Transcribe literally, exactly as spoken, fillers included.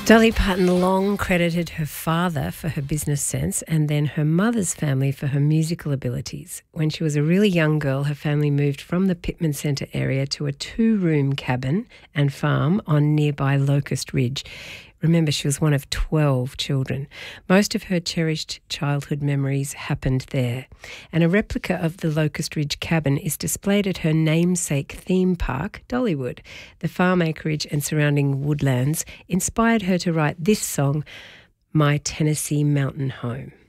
Dolly Parton long credited her father for her business sense and then her mother's family for her musical abilities. When she was a really young girl, her family moved from the Pittman Centre area to a two-room cabin and farm on nearby Locust Ridge. Remember, she was one of twelve children. Most of her cherished childhood memories happened there. And a replica of the Locust Ridge cabin is displayed at her namesake theme park, Dollywood. The farm acreage and surrounding woodlands inspired her to write this song, My Tennessee Mountain Home.